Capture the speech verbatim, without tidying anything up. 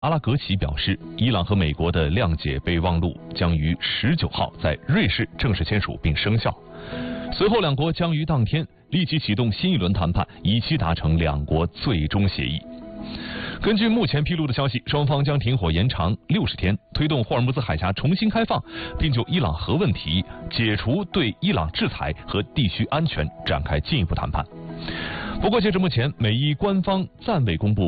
阿拉格齐表示，伊朗和美国的谅解备忘录将于十九号在瑞士正式签署并生效。随后，两国将于当天立即启动新一轮谈判，以期达成两国最终协议。根据目前披露的消息，双方将停火延长六十天，推动霍尔木兹海峡重新开放，并就伊朗核问题、解除对伊朗制裁和地区安全展开进一步谈判。不过，截至目前，美伊官方暂未公布